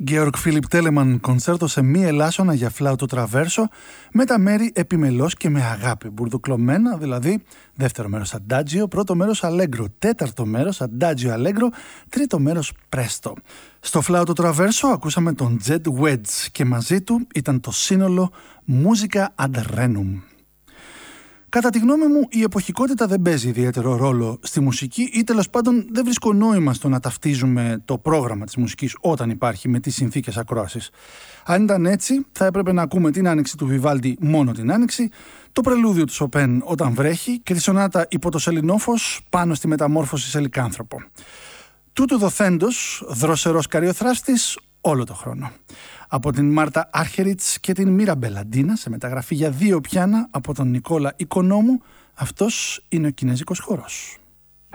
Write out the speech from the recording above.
Georg Philipp Telemann κονσέρτο σε μη ελάσσονα για φλάουτο τραβέρσο, με τα μέρη επιμελώς και με αγάπη, μπουρδουκλωμένα, δηλαδή δεύτερο μέρος αντάτζιο, πρώτο μέρος αλέγκρο, τέταρτο μέρος αντάτζιο αλέγκρο, τρίτο μέρος πρέστο. Στο φλάουτο τραβέρσο ακούσαμε τον Jed Wedge και μαζί του ήταν το σύνολο Musica ad Renum. Κατά τη γνώμη μου, η εποχικότητα δεν παίζει ιδιαίτερο ρόλο στη μουσική ή τέλος πάντων δεν βρίσκω νόημα στο να ταυτίζουμε το πρόγραμμα της μουσικής όταν υπάρχει με τις συνθήκες ακρόασης. Αν ήταν έτσι, θα έπρεπε να ακούμε την άνοιξη του Βιβάλντι μόνο την άνοιξη, το πρελούδιο του Σοπέν όταν βρέχει και τη σονάτα υπό το σελινόφος πάνω στη μεταμόρφωση σε λικάνθρωπο. Τούτου δοθέντος, δροσερός καριοθράστης όλο το χρόνο. Από την Μάρτα Άρχεριτς και την Μίραμπελ Αντίνα σε μεταγραφή για 2 πιάνα από τον Νικόλα Οικονόμου, αυτός είναι ο κινέζικος χορός.